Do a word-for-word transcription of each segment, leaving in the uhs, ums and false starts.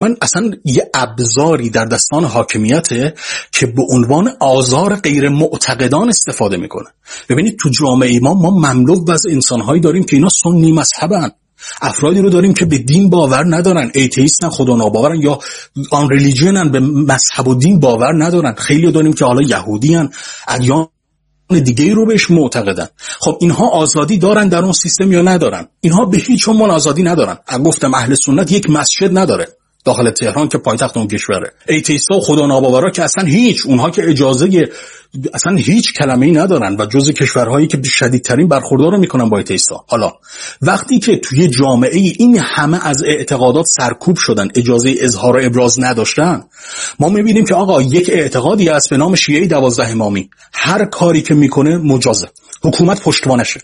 من اصلا یه ابزاری در دستان حاکمیته که به عنوان آزار غیر معتقدان استفاده میکنه. ببینید تو جامعه ما ما مملو از انسانهایی داریم که اینا سنی مذهبن، افرادی رو داریم که به دین باور ندارن، ایتئیستن، خدا ناباورن یا آن ریلیجنن، به مذهب و دین باور ندارن. خیلی داریم که حالا یهودیان، ادیان دیگه رو بهش معتقدن. خب اینها آزادی دارن در اون سیستم یا ندارن؟ اینها به هیچ عنوان آزادی ندارن. گفتم اهل سنت یک مسجد نداره داخل تهران که پایتخت اون کشوره. ایتئیستا و خدا ناباورا که اصلا هیچ، اونها که اجازه اصلا هیچ کلمه‌ای ندارن و جزء کشورهایی که شدیدترین برخوردار رو میکنن با ایتئیستا. حالا وقتی که توی جامعه این همه از اعتقادات سرکوب شدن، اجازه اظهار و ابراز نداشتن، ما میبینیم که آقا یک اعتقادی هست به نام شیعه دوازده امامی، هر کاری که میکنه مجازه، حکومت پشتوانشه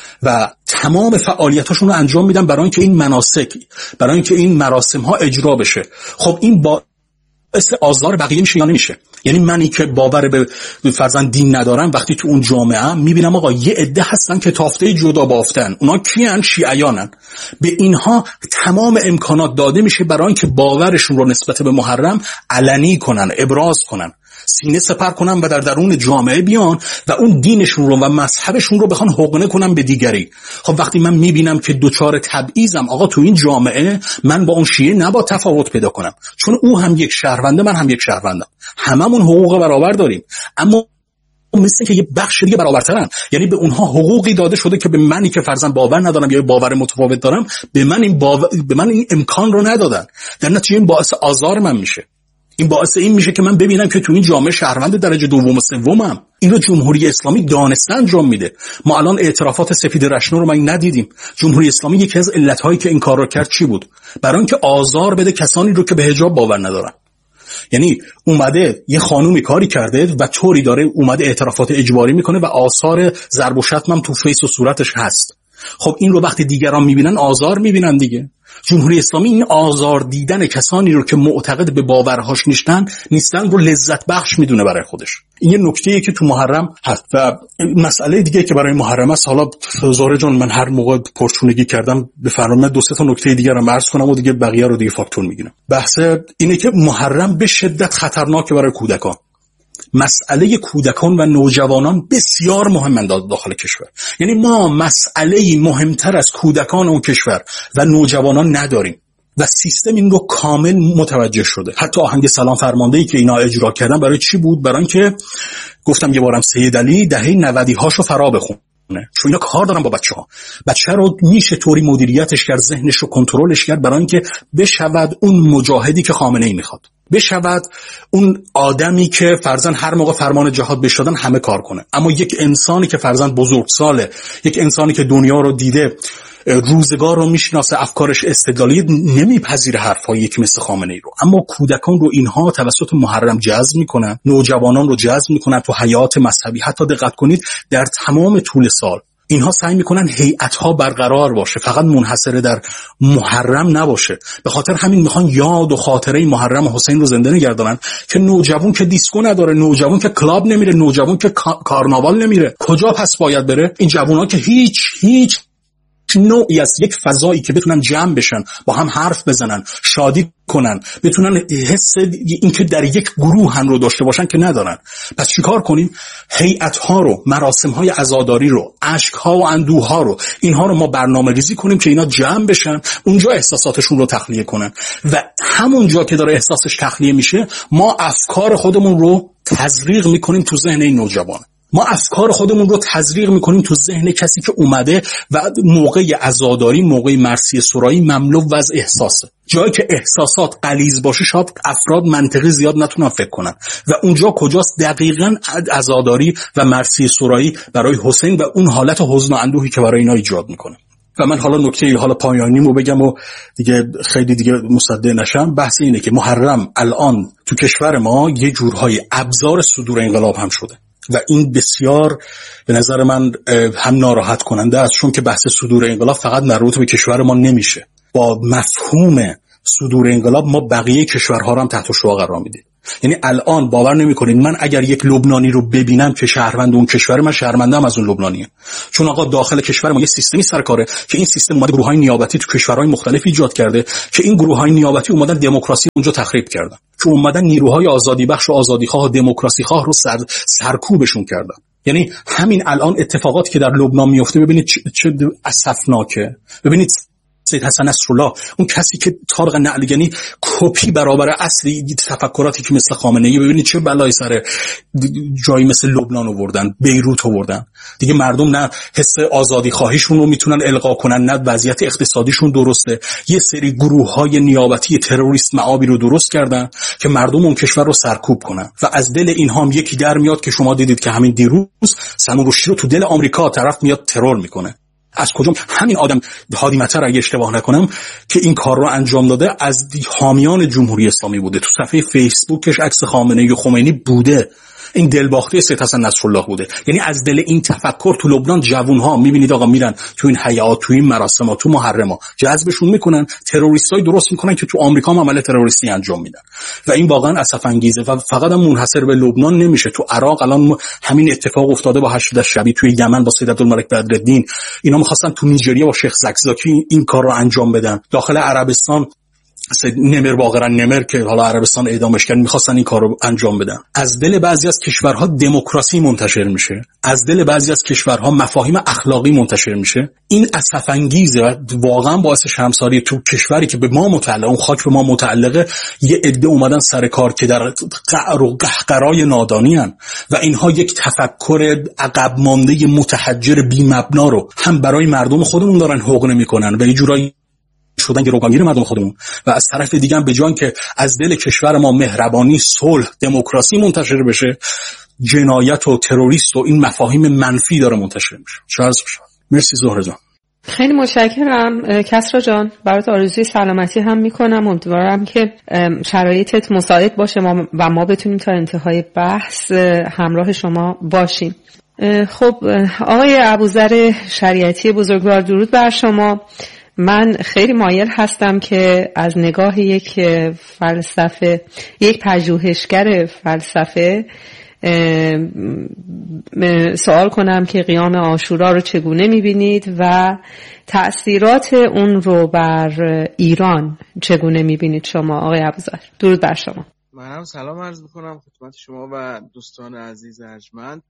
و تمام فعالیتاشون رو انجام میدن برای اینکه این مناسک، برای اینکه این مراسم ها اجرا بشه. خب این با باعث آزار بقیه میشه یا نمیشه؟ یعنی منی که باور به فرضاً دین ندارم وقتی تو اون جامعه میبینم آقا یه عده هستن که تافته جدا بافتن، اونا کیان؟ شیعیانن. به اینها تمام امکانات داده میشه برای اینکه باورشون رو نسبت به محرم علنی کنن، ابراز کنن، سینه سپر کنن و در درون جامعه بیان و اون دینشون رو و مذهبشون رو بخوان حقنه کنن به دیگری. خب وقتی من میبینم که دوچار تبعیضم آقا تو این جامعه، من با اون شیعه نباید تفاوت پیدا کنم، چون او هم یک شهرونده، من هم یک شهروندم، هممون حقوق برابر داریم، اما مثل که یه بخش دیگه برابرترن. یعنی به اونها حقوقی داده شده که به منی که فرضاً باور ندارم یا باور متفاوت دارم، به من این باور، به من این امکان رو ندادن. در نتیجه این باعث آزار من میشه. این باعث این میشه که من ببینم که تو این جامعه شهروند درجه دوم و سومم. اینو جمهوری اسلامی دانسته انجام میده. ما الان اعترافات سپید رشنو رو ما ندیدیم. جمهوری اسلامی یکی از علتهایی که این کار رو کرد چی بود؟ برای اینکه آزار بده کسانی رو که به حجاب باور ندارن. یعنی اومده یه خانومی کاری کرده و طوری داره اومده اعترافات اجباری میکنه و آثار ضرب و شتم هم تو فیس و صورتش هست. خب این رو وقتی دیگران میبینن آزار میبینن دیگه. جمهوری اسلامی این آزار دیدن کسانی رو که معتقد به باورهاش نیستن نیستن رو لذت بخش میدونه برای خودش. این یه نکته‌ایه که تو محرم هست. و مسئله دیگه که برای محرم است، حالا زهره جان من هر موقع پرچونگی کردم بفرمایید دو سه تا نکته دیگه رو عرض کنم و دیگه بقیه رو دیگه فاکتور میگیرم. بحث اینه که محرم به شدت خطرناکه برای کودکان. مسئله کودکان و نوجوانان بسیار مهمه داخل کشور. یعنی ما مسئله مهمتر از کودکان اون کشور و نوجوانان نداریم و سیستم این رو کامل متوجه شده. حتی آهنگ سلام فرمانده‌ای که اینا اجرا کردن برای چی بود؟ برای اینکه گفتم یه بارم سید علی دهه نود هاشو فرا بخونه، چون اینا کار دارن با بچه‌ها. بچه رو میشه طوری مدیریتش کرد، ذهنش رو کنترلش کرد برای اینکه بشود اون مجاهدی که خامنه‌ای میخواد، بشود اون آدمی که فرضاً هر موقع فرمان جهاد بهش دادن همه کار کنه. اما یک انسانی که فرضاً بزرگساله، یک انسانی که دنیا رو دیده، روزگار رو میشناسه، افکارش استدلالی، نمیپذیره حرفایی که مثل خامنه‌ای رو. اما کودکان رو اینها توسط محرم جذب میکنن، نوجوانان رو جذب میکنن تو حیات مذهبی. حتی دقت کنید در تمام طول سال اینها سعی میکنن هیئت‌ها برقرار باشه، فقط منحصر در محرم نباشه. به خاطر همین میخوان یاد و خاطره محرم حسین رو زنده نگردانن که نوجوان که دیسکو نداره، نوجوان که کلاب نمیره، نوجوان که کارناوال نمیره، کجا پس باید بره؟ این جوونا که هیچ هیچ نوعی از یک فضایی که بتونن جمع بشن، با هم حرف بزنن، شادی کنن، بتونن حس این که در یک گروه هم رو داشته باشن که ندارن. پس چیکار کنیم؟ هیئت‌ها رو، مراسم‌های عزاداری رو، اشک‌ها و اندوه‌ها رو، اینها رو ما برنامه‌ریزی کنیم که اینا جمع بشن، اونجا احساساتشون رو تخلیه کنن و همونجا که داره احساسش تخلیه میشه ما افکار خودمون رو تزریق میکنیم تو ذهن این نوجوان. ما افکار خودمون رو تزریق میکنیم تو ذهن کسی که اومده و موقع عزاداری، موقع مرثیه سرایی مملو از احساسه. جایی که احساسات غلیظ باشه شاید افراد منطقی زیاد نتونن فکر کنن و اونجا کجاست؟ دقیقاً عزاداری و مرثیه سرایی برای حسین و اون حالت حزن و اندوهی که برای اینا ایجاد میکنه. و من حالا نکته حالا پایانیمو بگم و دیگه خیلی دیگه مصدق نشم. بحث اینه که محرم الان تو کشور ما یه جورهای ابزار صدور انقلاب هم شده و این بسیار به نظر من هم ناراحت کننده است، چون که بحث صدور انقلاب فقط مربوط به کشور ما نمیشه. با مفهوم صدور انقلاب ما بقیه کشورها رو هم تحت شعاع قرار میدیم. یعنی الان باور نمی‌کنید من اگر یک لبنانی رو ببینم که شهروند اون کشور، من شهروندم از اون لبنانیه. چون آقا داخل کشور ما یه سیستمی سر کاره که این سیستم اومده گروه‌های نیابتی تو کشورهای مختلف ایجاد کرده که این گروه‌های نیابتی اومدن دموکراسی اونجا تخریب کردن، که اومدن نیروهای آزادی بخش و آزادی خواه و دموکراسی خواه رو سر سرکوبشون کردن. یعنی همین الان اتفاقاتی که در لبنان میفته ببینید چه اسفناکه. ببینید سید حسن نصرالله، اون کسی که طارق نعلگنی کپی برابر اصلی تفکراتی که مثل خامنه‌ای، ببینید چه بلایی سر جایی مثل لبنان آوردن، بیروت آوردن. دیگه مردم نه حس آزادی خواهیشون رو میتونن القا کنن، نه وضعیت اقتصادیشون درسته. یه سری گروه‌های نیابتی تروریست معابی رو درست کردن که مردم اون کشور رو سرکوب کنن و از دل اینها هم یکی در میاد که شما دیدید که همین دیروز سنور رشدی رو تو دل آمریکا طرف میاد ترور میکنه. از کجا همین آدم هادی مطر اگه اشتباه نکنم که این کار رو انجام داده از حامیان جمهوری اسلامی بوده، تو صفحه فیسبوکش عکس خامنه‌ای و خمینی بوده، این دلباخته سید حسن نصرالله بوده. یعنی از دل این تفکر تو لبنان جوان‌ها میبینید آقا میرن تو این حیات، تو این مراسم‌ها، تو محرم‌ها جذبشون میکنن، تروریستای درست میکنن که تو آمریکا هم عمل تروریستی انجام میدن و این واقعا اسف انگیزه و فقط هم منحصر به لبنان نمیشه. تو عراق الان همین اتفاق افتاده با هشت شبی، توی یمن با سید عبدالملک بدرالدین، اینا می‌خواستن تو نیجریه با شیخ زکزاکی این کار رو انجام بدن. داخل عربستان سید نمر واقعا نمر که حالا عربستان اعدامش کرد می‌خواستن این کارو انجام بدن. از دل بعضی از کشورها دموکراسی منتشر میشه، از دل بعضی از کشورها مفاهیم اخلاقی منتشر میشه. این اسف انگیزه و واقعا باعث شرمساری تو کشوری که به ما متعلق، اون خاک به ما متعلقه، یه عده اومدن سر کار که در قعر و قهقرای نادانی ان و اینها یک تفکر عقب مانده متحجر بی مبنا رو هم برای مردم خودمون دارن حقن میکنن و یه جورایی شدن گروگانگیر مردم خودمون و از طرف دیگه هم به جای که از دل کشور ما مهربانی، صلح، دموکراسی منتشر بشه، جنایت و تروریست و این مفاهیم منفی داره منتشر میشه. چه عرض بشه. مرسی زهره جان. خیلی متشکرم کسرا جان، برات آرزوی سلامتی هم میکنم. امیدوارم که شرایطت مساعد باشه و ما بتونیم تا انتهای بحث همراه شما باشیم. خب آقای ابوذر شریعتی بزرگوار، درود بر شما. من خیلی مایل هستم که از نگاه یک فلسفه، یک پژوهشگر فلسفه سوال کنم که قیام عاشورا رو چگونه میبینید و تأثیرات اون رو بر ایران چگونه میبینید شما آقای ابوذر؟ درود بر شما. منم سلام عرض میکنم خدمت شما و دوستان عزیز ارجمند.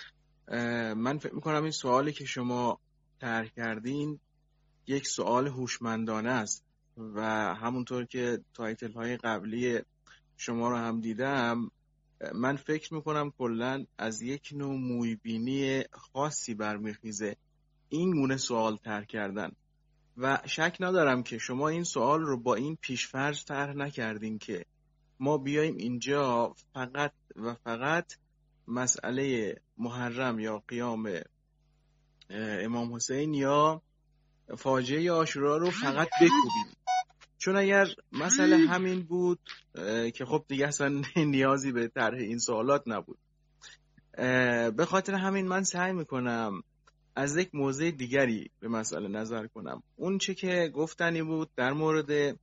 من فکر میکنم این سوالی که شما طرح کردین یک سوال هوشمندانه است و همونطور که تایتل های قبلی شما رو هم دیدم، من فکر میکنم کلن از یک نوع مویبینی خاصی برمیخیزه این گونه سوال طرح کردن و شک ندارم که شما این سوال رو با این پیشفرض طرح نکردین که ما بیایم اینجا فقط و فقط مسئله محرم یا قیام امام حسین یا فاجعه عاشورا رو فقط بکوبیم. چون اگر مسئله همین بود که خب دیگه اصلا نیازی به طرح این سوالات نبود. به خاطر همین من سعی میکنم از یک موضع دیگری به مسئله نظر کنم. اون چه که گفتنی بود در مورد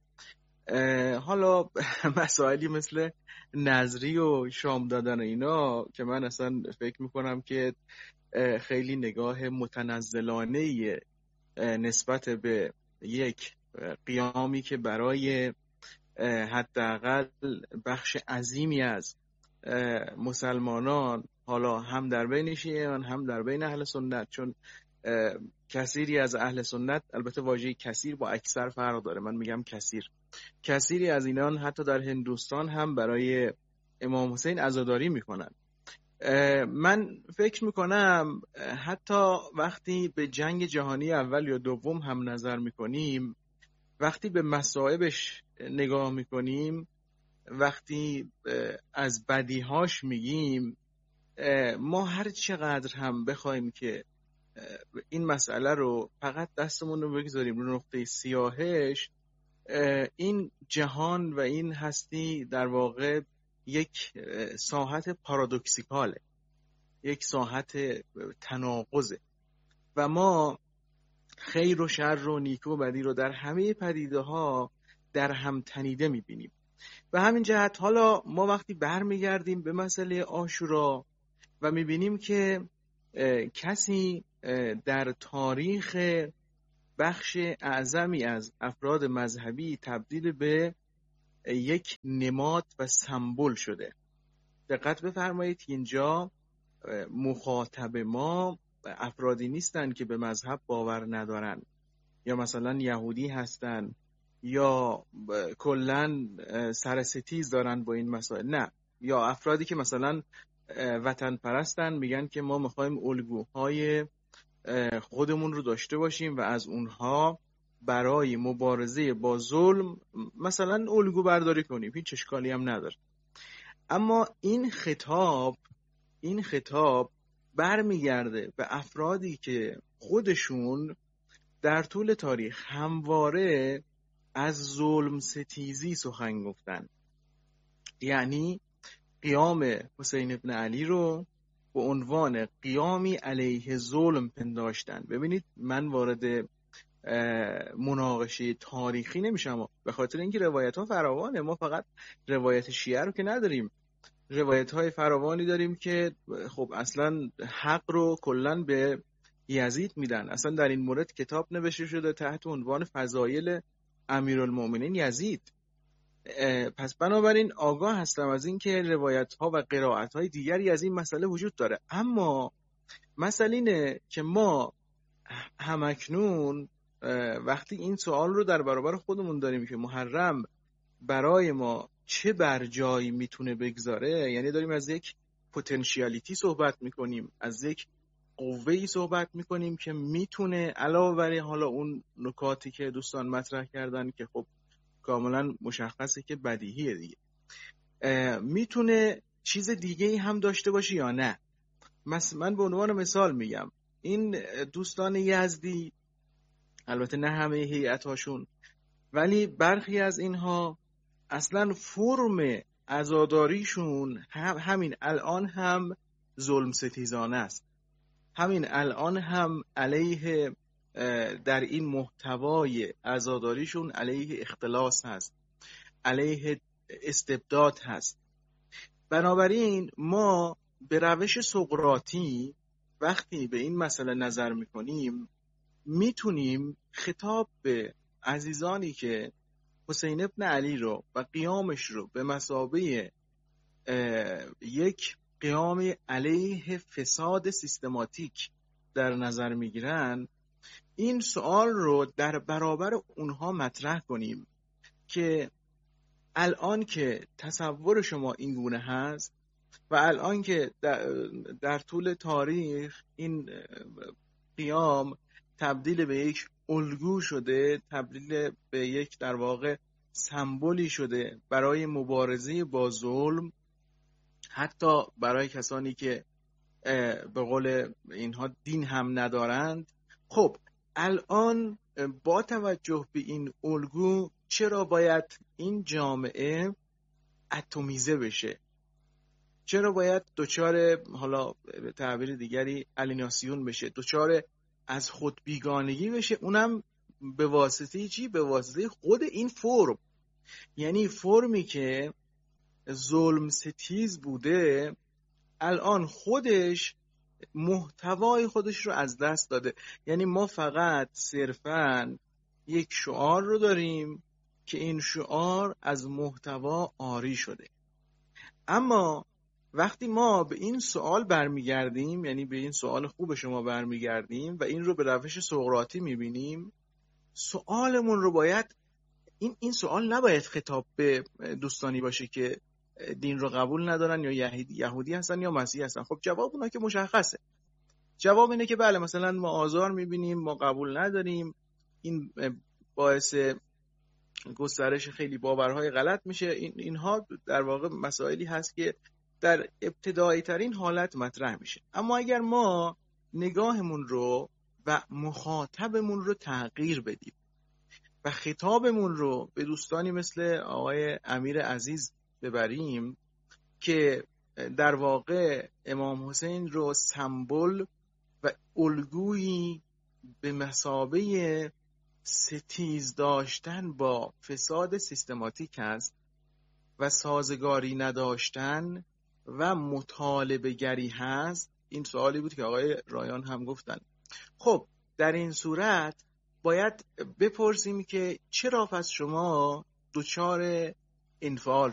حالا مسائلی مثل نظری و شام دادن و اینا که من اصلا فکر میکنم که خیلی نگاه متنزلانه نسبت به یک قیامی که برای حداقل بخش عظیمی از مسلمانان، حالا هم در بین شیعیان هم در بین اهل سنت، چون کثیری از اهل سنت، البته واژه کثیر با اکثر فرق داره، من میگم کثیر، کثیری از اینان حتی در هندوستان هم برای امام حسین عزاداری میکنن. من فکر میکنم حتی وقتی به جنگ جهانی اول یا دوم هم نظر میکنیم، وقتی به مصائبش نگاه میکنیم، وقتی از بدیهاش میگیم، ما هر چقدر هم بخوایم که این مسئله رو فقط دستمون رو بگذاریم رو نقطه سیاهش، این جهان و این هستی در واقع یک ساحت پارادوکسیکاله، یک ساحت تناقضه و ما خیر و شر و نیک و بدی رو در همه پدیده ها در هم تنیده میبینیم. به همین جهت حالا ما وقتی برمیگردیم به مسئله عاشورا و میبینیم که کسی در تاریخ بخش اعظمی از افراد مذهبی تبدیل به یک نماد و سمبل شده. دقت بفرمایید اینجا مخاطب ما افرادی نیستن که به مذهب باور ندارن یا مثلا یهودی هستن یا کلن سرستیز دارن با این مسائل، نه، یا افرادی که مثلا وطن پرستن میگن که ما میخوایم الگوهای خودمون رو داشته باشیم و از اونها برای مبارزه با ظلم مثلا الگو برداری کنیم، هیچ اشکالی هم نداره. اما این خطاب این خطاب برمیگرده به افرادی که خودشون در طول تاریخ همواره از ظلم ستیزی سخن گفتن، یعنی قیام حسین ابن علی رو به عنوان قیامی علیه ظلم پنداشتن. ببینید من وارد مناقشه تاریخی نمیشم به خاطر اینکه روایت ها فراوانه، ما فقط روایت شیعه رو که نداریم، روایت های فراوانی داریم که خب اصلا حق رو کلن به یزید میدن. اصلا در این مورد کتاب نوشته شده تحت عنوان فضایل امیرالمومنین یزید. پس بنابراین آگاه هستم از این که روایت ها و قرائت های دیگری از این مسئله وجود داره. اما مسئله اینه که ما همکنون وقتی این سوال رو در برابر خودمون داریم که محرم برای ما چه بر جایی میتونه بگذاره، یعنی داریم از یک پتانسیالیتی صحبت میکنیم، از یک قوه‌ای صحبت میکنیم که میتونه علاوه بر حالا اون نکاتی که دوستان مطرح کردن که خب کاملا مشخصه که بدیهیه دیگه، میتونه چیز دیگه ای هم داشته باشه یا نه. من به عنوان مثال میگم این دوستان یزدی، البته نه همه هیئت‌هاشون، ولی برخی از اینها اصلا فرم عزاداریشون هم همین الان هم ظلم ستیزانه است، همین الان هم علیه در این محتوای عزاداریشون علیه اختلاس هست، علیه استبداد هست. بنابراین ما به روش سقراطی وقتی به این مسئله نظر میکنیم میتونیم خطاب به عزیزانی که حسین ابن علی رو و قیامش رو به مثابه یک قیام علیه فساد سیستماتیک در نظر میگیرن، این سوال رو در برابر اونها مطرح کنیم که الان که تصور شما این گونه هست و الان که در, در طول تاریخ این قیام تبدیل به یک الگو شده، تبدیل به یک در واقع سمبولی شده برای مبارزه با ظلم، حتی برای کسانی که به قول اینها دین هم ندارند. خب الان با توجه به این الگو چرا باید این جامعه اتمیزه بشه؟ چرا باید دچار، حالا به تعبیر دیگری، الیناسیون بشه، دچار از خود بیگانگی بشه؟ اونم به واسطه چی؟ به واسطه خود این فرم، یعنی فرمی که ظلم ستیز بوده الان خودش محتوای خودش رو از دست داده. یعنی ما فقط صرفاً یک شعار رو داریم که این شعار از محتوا عاری شده. اما وقتی ما به این سوال برمیگردیم، یعنی به این سوال خوب شما برمیگردیم و این رو به روش سقراطی میبینیم، سوالمون رو باید این این سوال نباید خطاب به دوستانی باشه که دین رو قبول ندارن یا یهودی یهودی هستن یا مسیحی هستن. خب جواب اونا که مشخصه. جواب اینه که بله مثلا ما آزار میبینیم، ما قبول نداریم، این باعث گسترش خیلی باورهای غلط میشه. این اینها در واقع مسائلی هست که در ابتدایی ترین حالت مطرح میشه. اما اگر ما نگاهمون رو و مخاطبمون رو تغییر بدیم و خطابمون رو به دوستانی مثل آقای امیر عزیز ببریم که در واقع امام حسین رو سمبل و الگویی به مثابه ستیز داشتن با فساد سیستماتیک است و سازگاری نداشتن و مطالبه گری هست؟ این سوالی بود که آقای رایان هم گفتن. خب در این صورت باید بپرسیم که چرا پس شما دچار انفعال